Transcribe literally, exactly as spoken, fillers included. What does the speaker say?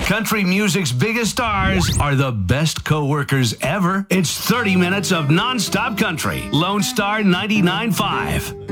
Country music's biggest stars are the best co-workers ever. It's thirty minutes of non-stop country. Lone Star ninety-nine point five.